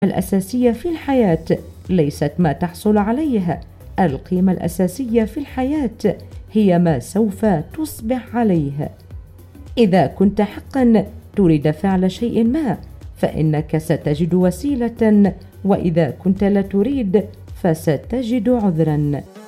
الأساسية في الحياة ليست ما تحصل عليه، القيمة الأساسية في الحياة هي ما سوف تصبح عليه. إذا كنت حقا تريد فعل شيء ما فإنك ستجد وسيلة، وإذا كنت لا تريد فستجد عذرا.